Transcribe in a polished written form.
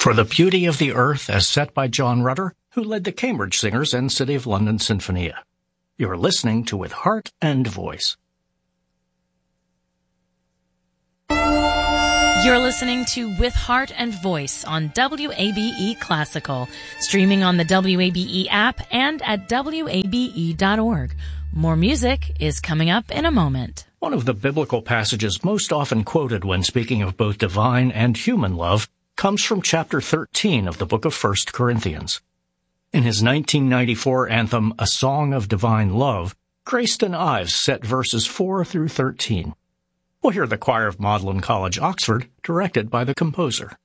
For the Beauty of the Earth as set by John Rutter, who led the Cambridge Singers and City of London Sinfonia. You're listening to With Heart and Voice. You're listening to With Heart and Voice on WABE Classical, streaming on the WABE app and at WABE.org. More music is coming up in a moment. One of the biblical passages most often quoted when speaking of both divine and human love comes from chapter 13 of the book of 1 Corinthians. In his 1994 anthem, A Song of Divine Love, Grayston Ives set verses 4 through 13. We'll hear the choir of Magdalen College, Oxford, directed by the composer.